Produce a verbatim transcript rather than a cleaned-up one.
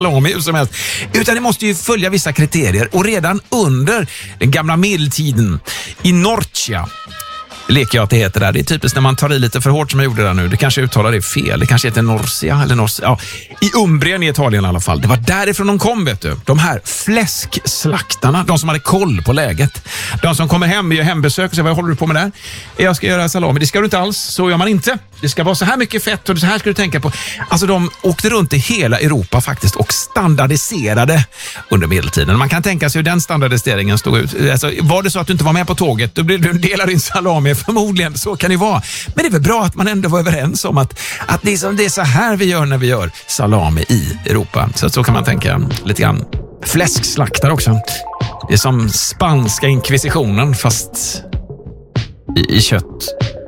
salami hur som helst. Utan det måste ju följa vissa kriterier. Och redan under den gamla medeltiden i Norcia, leker jag att det heter där. Det är typiskt när man tar i lite för hårt som jag gjorde där nu. Det kanske uttalar det fel. Det kanske heter Norcia eller Norcia. Ja, i Umbrien i Italien i alla fall. Det var därifrån de kom, vet du. De här fläskslaktarna. De som hade koll på läget. De som kommer hem och gör hembesök och säger, vad håller du på med där? Jag ska göra salami. Det ska du inte alls. Så gör man inte. Det ska vara så här mycket fett och så här ska du tänka på. Alltså de åkte runt i hela Europa faktiskt och standardiserade under medeltiden. Man kan tänka sig hur den standardiseringen stod ut. Alltså, var det så att du inte var med på tåget, då blir du en del av din salami. Förmodligen, så kan det vara. Men det är väl bra att man ändå var överens om att, att det, är som, det är så här vi gör när vi gör salami i Europa. Så så kan man tänka lite grann. Fläskslaktar också. Det är som spanska inkvisitionen fast i, i kött.